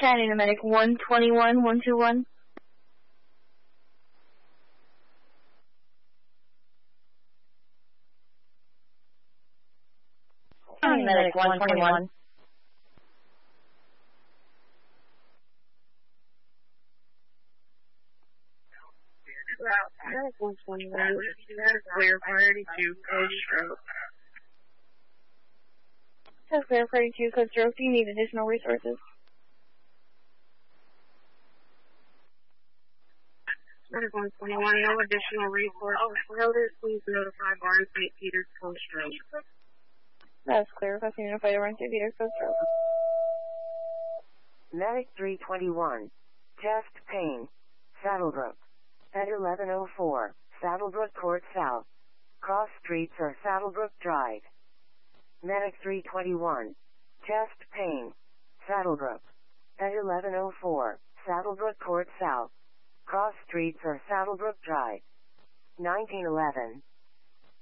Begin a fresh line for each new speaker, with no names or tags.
County Medic 121, 121. County Medic 121.
Medic 121, clear priority 2, code stroke.
Test clear priority 2, code stroke. Do you need additional resources?
Medic 121, no additional resources noted. Please notify Barnes St. Peter's code stroke.
That's clear. Requesting notified Barnes St. Peter's code stroke.
Medic 321, chest pain, Saddlebrook. At 1104, Saddlebrook Court South. Cross streets are Saddlebrook Drive. Medic 321, chest pain, Saddlebrook. At 1104, Saddlebrook Court South. Cross streets are Saddlebrook Drive. 1911.